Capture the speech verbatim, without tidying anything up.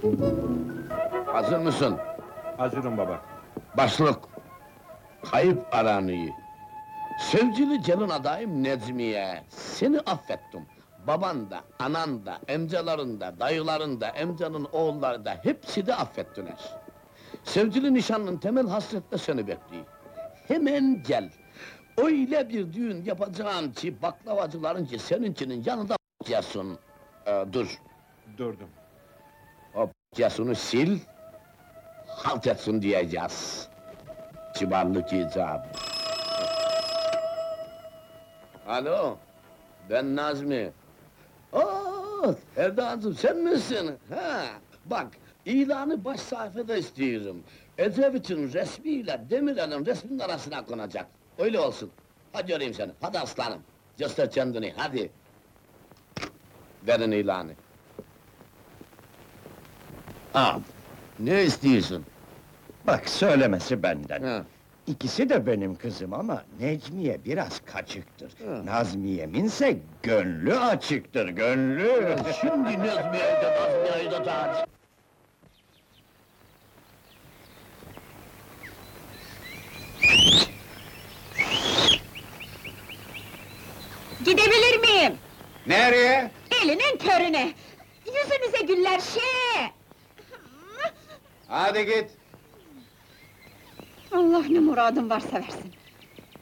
Hazır mısın? Hazırım baba. Başlık. Kayıp aranıyı. Sevgili gelin adayım Necmiye, seni affettim. Baban da, anan da, emcaların da, dayıların da, emcanın oğulları da hepsi de affettiler. Sevgili nişanlın temel hasretle seni bekliyor. Hemen gel. Öyle bir düğün yapacağım ki baklavacıların ki seninkinin yanında yasun. Ee, dur. Durdum. O yasunu sil, halt etsin diyeceğiz. Kibarlık icabı. Alo, ben Nazmi. Oo, Erdal'cığım sen misin? Ha, bak, ilanı baş sayfada istiyorum. Ecevit'in resmiyle Demirel'in resminin arasına konacak. Öyle olsun. Hadi göreyim seni, hadi aslanım. Göster kendini, hadi. Verin ilanı. Al, ne istiyorsun? Bak söylemesi benden. Ha. İkisi de benim kızım ama Necmiye biraz kaçıktır. Hı. Nazmiye'minse gönlü açıktır, gönlü! Şimdi Nezmiye'yi de Nazmiye'yi de dağıt. Gidebilir miyim? Nereye? Elinin körüne! Yüzünüze güller şey! Hadi git. Allah ne muradın varsa versin!